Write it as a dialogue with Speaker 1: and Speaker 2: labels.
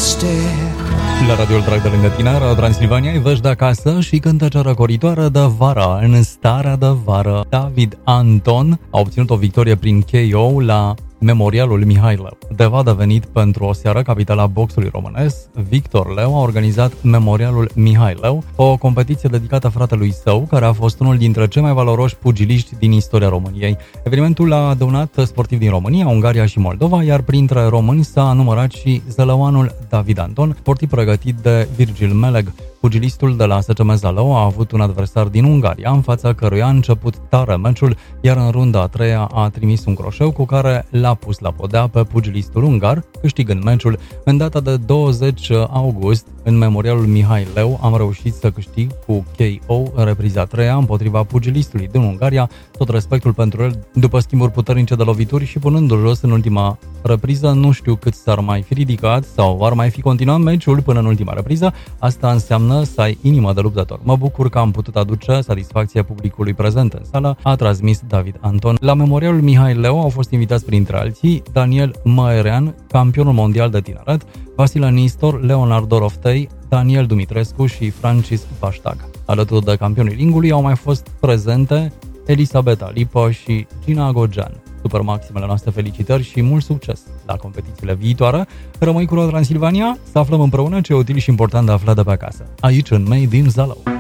Speaker 1: La radioul drag de lângă tine, Radio Transilvania, îi vești de acasă și cântecea răcoritoare de vară. În starea de vară, David Anton a obținut o victorie prin KO la Memorialul Mihailău. Deva a devenit pentru o seară capitala boxului românesc. Victor Leu a organizat Memorialul Mihailău, o competiție dedicată fratelui său, care a fost unul dintre cei mai valoroși pugiliști din istoria României. Evenimentul a adunat sportivi din România, Ungaria și Moldova, iar printre români s-a numărat și zălăuanul David Anton, sportiv pregătit de Virgil Meleg. Pugilistul de la SCM Zalău a avut un adversar din Ungaria, în fața căruia a început tare meciul, iar în runda a treia a trimis un croșeu cu care l-a pus la podea pe pugilistul ungar, câștigând meciul. În data de 20 august, în Memorialul Mihailău, am reușit să câștig cu KO în repriza a treia împotriva pugilistului din Ungaria, tot respectul pentru el după schimburi puternice de lovituri și punându-l jos în ultima repriză. Nu știu cât s-ar mai fi ridicat sau ar mai fi continuat meciul până în ultima repriză. Asta înseamnă să ai inimă de luptător. Mă bucur că am putut aduce satisfacția publicului prezent în sală, a transmis David Anton. La Memorialul Mihailău au fost invitați printre alții Daniel Măerean, campionul mondial de tineret, Vasile Nistor, Leonard Doroftei, Daniel Dumitrescu și Francis Baștag. Alături de campionii ringului au mai fost prezente Elisabeta Lipă și Gina Gogean. Super maximele noastre felicitări și mult succes la competițiile viitoare. Rămâi cu Radio Transilvania să aflăm împreună ce e util și important de aflat de pe acasă, aici în Made in Zalău.